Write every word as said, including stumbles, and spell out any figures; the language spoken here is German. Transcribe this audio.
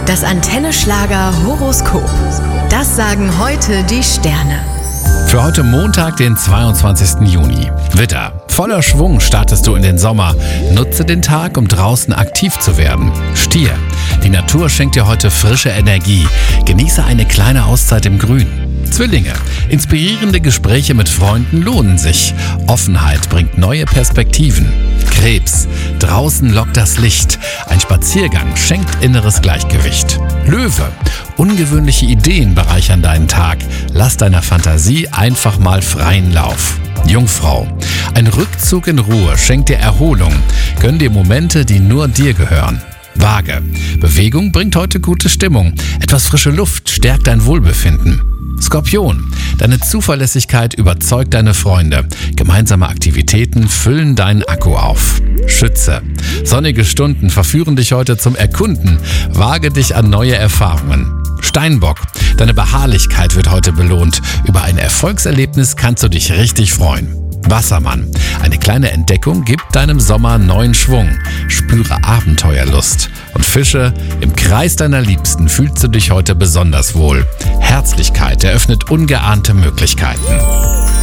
Das Antenne Schlager Horoskop. Das sagen heute die Sterne. Für heute Montag, den zweiundzwanzigsten Juni. Widder, voller Schwung startest du in den Sommer. Nutze den Tag, um draußen aktiv zu werden. Stier, die Natur schenkt dir heute frische Energie. Genieße eine kleine Auszeit im Grün. Zwillinge, inspirierende Gespräche mit Freunden lohnen sich. Offenheit bringt neue Perspektiven. Krebs, draußen lockt das Licht. Ein Spaziergang schenkt inneres Gleichgewicht. Löwe, ungewöhnliche Ideen bereichern deinen Tag. Lass deiner Fantasie einfach mal freien Lauf. Jungfrau, ein Rückzug in Ruhe schenkt dir Erholung. Gönn dir Momente, die nur dir gehören. Waage, Bewegung bringt heute gute Stimmung. Etwas frische Luft stärkt dein Wohlbefinden. Skorpion, deine Zuverlässigkeit überzeugt deine Freunde. Gemeinsame Aktivitäten füllen deinen Akku auf. Schütze, sonnige Stunden verführen dich heute zum Erkunden. Wage dich an neue Erfahrungen. Steinbock, deine Beharrlichkeit wird heute belohnt. Über ein Erfolgserlebnis kannst du dich richtig freuen. Wassermann, eine kleine Entdeckung gibt deinem Sommer neuen Schwung. Spüre Abenteuerlust. Und Fische, im Kreis deiner Liebsten fühlst du dich heute besonders wohl. Herzlichkeit eröffnet ungeahnte Möglichkeiten.